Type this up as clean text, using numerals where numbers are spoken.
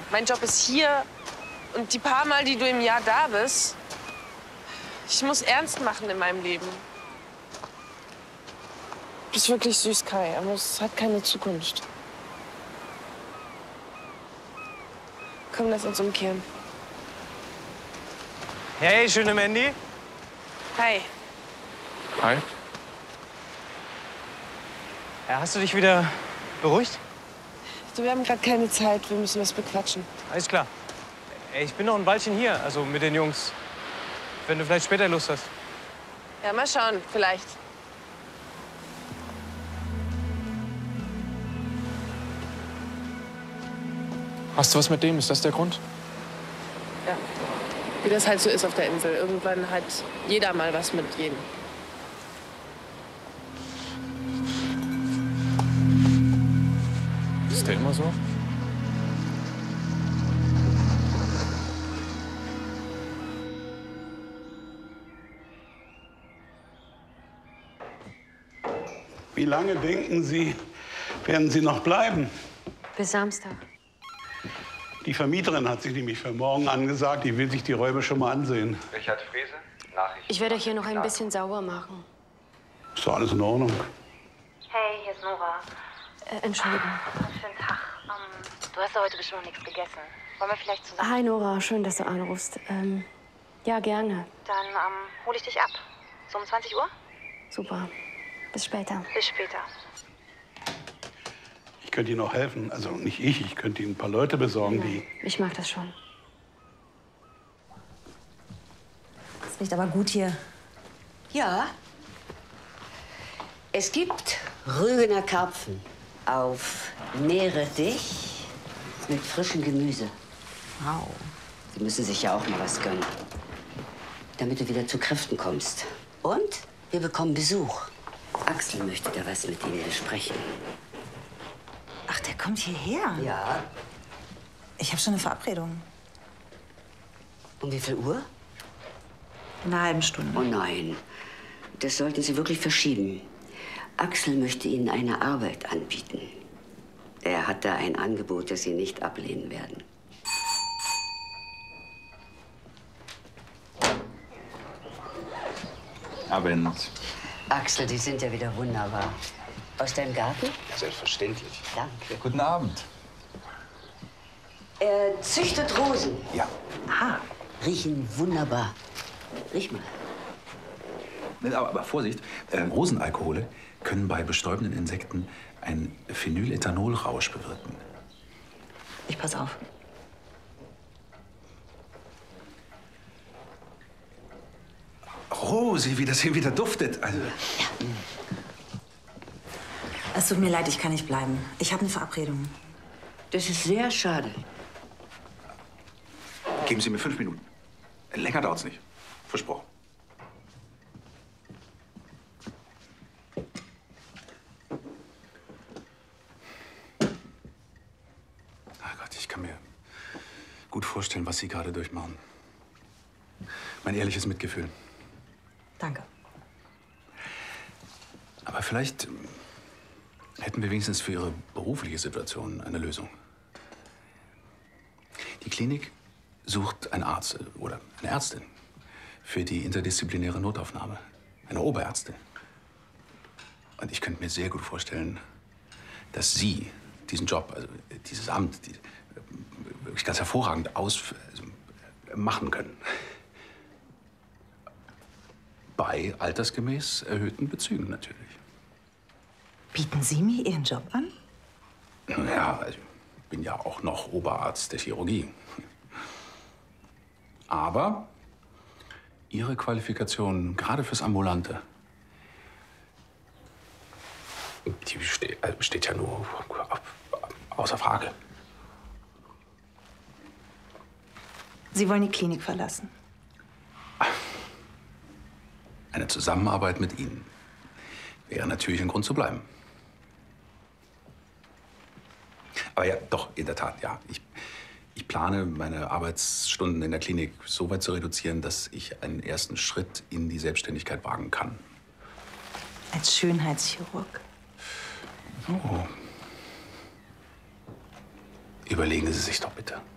Mein Job ist hier und die paar Mal, die du im Jahr da bist, ich muss ernst machen in meinem Leben. Du bist wirklich süß, Kai, aber es hat keine Zukunft. Komm, lass uns umkehren. Hey, schöne Mandy. Hi. Hi. Ja, hast du dich wieder beruhigt? Du, wir haben gerade keine Zeit. Wir müssen was bequatschen. Alles klar. Ey, ich bin noch ein Weilchen hier, also mit den Jungs. Wenn du vielleicht später Lust hast. Ja, mal schauen, vielleicht. Hast du was mit dem? Ist das der Grund? Ja. Wie das halt so ist auf der Insel. Irgendwann hat jeder mal was mit jedem. Ist der immer so? Wie lange denken Sie, werden Sie noch bleiben? Bis Samstag. Die Vermieterin hat sich nämlich für morgen angesagt, die will sich die Räume schon mal ansehen. Richard Frese, Nachricht. Ich werde euch hier noch ein bisschen sauber machen. Ist doch alles in Ordnung. Hey, hier ist Nora. Entschuldigung. Schönen Tag. Du hast ja heute bestimmt noch nichts gegessen. Wollen wir vielleicht zusammen? Hi Nora, schön, dass du anrufst. Ja, gerne. Dann hole ich dich ab. So um 20 Uhr? Super. Bis später. Bis später. Ich könnte Ihnen auch helfen. Also nicht ich könnte Ihnen ein paar Leute besorgen, die... Ich mag das schon. Es riecht aber gut hier. Ja. Es gibt Rügener Karpfen auf Meerrettich mit frischem Gemüse. Wow. Sie müssen sich ja auch mal was gönnen, damit du wieder zu Kräften kommst. Und wir bekommen Besuch. Axel möchte da was mit Ihnen besprechen. Ach, der kommt hierher? Ja. Ich habe schon eine Verabredung. Um wie viel Uhr? In einer halben Stunde. Oh nein, das sollten Sie wirklich verschieben. Axel möchte Ihnen eine Arbeit anbieten. Er hat da ein Angebot, das Sie nicht ablehnen werden. Abend. Axel, die sind ja wieder wunderbar. Aus deinem Garten? Selbstverständlich. Danke. Guten Abend. Er züchtet Rosen. Ja. Ah, riechen wunderbar. Riech mal. Aber Vorsicht, Rosenalkohole können bei bestäubenden Insekten einen Phenylethanolrausch bewirken. Ich pass auf. Rosi, wie das hier wieder duftet. Also, Es tut mir leid, ich kann nicht bleiben. Ich habe eine Verabredung. Das ist sehr schade. geben Sie mir 5 Minuten. Länger dauert's nicht. Versprochen. Ach Gott, ich kann mir gut vorstellen, was Sie gerade durchmachen. Mein ehrliches Mitgefühl. Danke. Aber vielleicht hätten wir wenigstens für Ihre berufliche Situation eine Lösung. Die Klinik sucht einen Arzt oder eine Ärztin für die interdisziplinäre Notaufnahme. Eine Oberärztin. Und ich könnte mir sehr gut vorstellen, dass Sie diesen Job, also dieses Amt, wirklich ganz hervorragend machen können. Bei altersgemäß erhöhten Bezügen natürlich. Bieten Sie mir Ihren Job an? Ja, also ich bin ja auch noch Oberarzt der Chirurgie. Aber Ihre Qualifikation, gerade fürs Ambulante, die steht ja nur außer Frage. Sie wollen die Klinik verlassen? Eine Zusammenarbeit mit Ihnen wäre natürlich ein Grund zu bleiben. Aber ja, doch, in der Tat, ja. Ich plane, meine Arbeitsstunden in der Klinik so weit zu reduzieren, dass ich einen ersten Schritt in die Selbstständigkeit wagen kann. Als Schönheitschirurg? Oh. Überlegen Sie sich doch bitte.